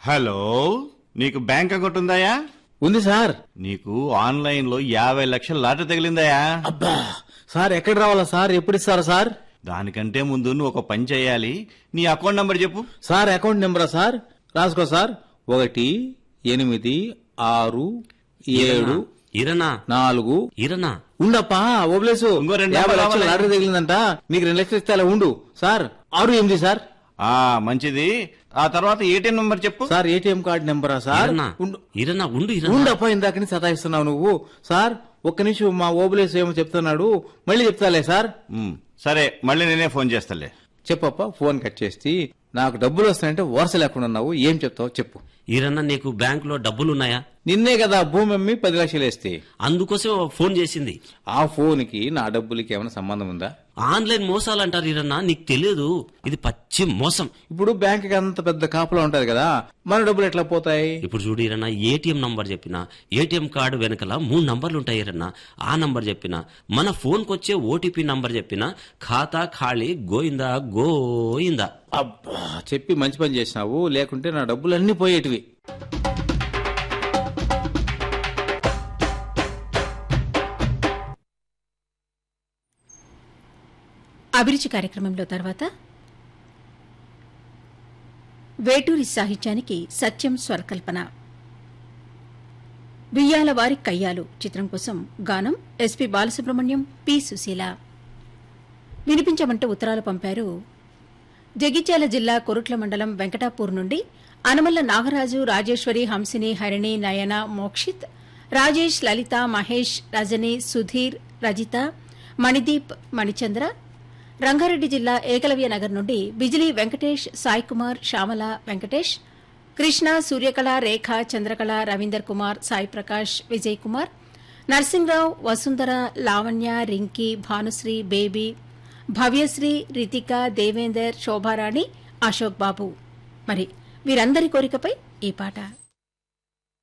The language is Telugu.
హలో, నీకు బ్యాంక్ అకౌంట్ ఉందాయా? ఉంది సార్. నీకు ఆన్లైన్ లో 50 లక్షల లాటరీ తగిలిందాయా? అబ్బా సార్, ఎక్కడ రావాలా సార్? ఎప్పుడు ఇస్తారా సార్? దానికంటే ముందు నువ్వు ఒక పని చేయాలి. నీ అకౌంట్ నంబర్ చెప్పు. Sir account నెంబరా sir? రాసుకో సార్. 18674 ఉండప్పా ఓబ్లేసు. ఇంకో 2 50 లక్షలు రావాలి. లాటరీ తగిలిందంట. నీకు 2 లక్షలు ఇస్తే అలా ఉండు సార్. 68 సార్. మంచిది. ఆ తర్వాత ఏటీఎం నంబర్ చెప్పు. Sir ATM card నెంబరా sir? ఉండప్పా, ఇందాకని సతాయిస్తున్నావు నువ్వు. సార్ ఒక్క నిమిషం, మా ఓబులేసు ఏమో చెప్తున్నాడు, మళ్ళీ చెప్తాలే సార్. సరే, మళ్ళీ నేనే ఫోన్ చేస్తాలే. చెప్పప్ప. ఫోన్ కట్ చేసి, నాకు డబ్బులు వస్తాయంటే వరుస లేకుండా ఉన్నావు, ఏం చెప్తావు చెప్పు. ఈరన్నా నీకు బ్యాంకులో డబ్బులున్నాయా? నిన్నే కదా భూమి అమ్మి 10 లక్షలు వేస్తే. అందుకోసం ఫోన్ చేసింది. ఆ ఫోన్ కి నా డబ్బులకి ఏమైనా సంబంధం ఉందా? ఆన్లైన్ మోసాలు అంటారు ఈరన్నా, నీకు తెలియదు? ఇది పచ్చి మోసం. ఇప్పుడు బ్యాంక్ కి అంత పెద్ద కాపులా ఉంటది కదా, మన డబ్బులు ఎట్లా పోతాయి? ఇప్పుడు చూడు ఈరన్నా, ఏటీఎం నంబర్ చెప్పినా, ఏటీఎం కార్డు వెనకల 3 నంబర్లు ఉంటాయి ఈరన్నా. ఆ నంబర్ చెప్పినా, మన ఫోన్ కొచ్చే ఓటీపీ నంబర్ చెప్పినా, ఖాతా ఖాళీ గోయిందా గోయిందా. అబ్బా, చెప్పి మంచి పని చేసినావు, లేకుంటే నా డబ్బులు అన్ని పోయేటివి. అభిరుచి కార్యక్రమంలో తర్వాత వేటూరి సాహిత్యానికి సత్యం స్వరకల్పన. బియ్యాల వారి కయ్యాలు చిత్రం కోసం గానం ఎస్పి బాలసుబ్రహ్మణ్యం, పి సుశీల. వినిపించమంటూ ఉత్తరాలు పంపారు జగిత్యాల జిల్లా కొరుట్ల మండలం వెంకటాపూర్ నుండి అనమల్ల నాగరాజు, రాజేశ్వరి, హంసిని, హరిణి, నయన, మోక్షిత్, రాజేష్, లలిత, మహేష్, రజని, సుధీర్, రజిత, మణిదీప్, మణిచంద్ర. రంగారెడ్డి జిల్లా ఏకలవ్య నగర్ నుండి బిజిలీ వెంకటేష్, సాయి కుమార్, శ్యామల, వెంకటేష్, కృష్ణ, సూర్యకళ, రేఖ, చంద్రకళ, రవీందర్ కుమార్, సాయి ప్రకాష్, విజయ్ కుమార్, నర్సింగ్రావు, వసుంధర, లావణ్య, రింకీ, భానుశ్రీ, బేబీ, భవ్యశ్రీ, రితిక, దేవేందర్, శోభారాణి, అశోక్ బాబు. మరి వీరందరి కోరికపై ఈ పాట.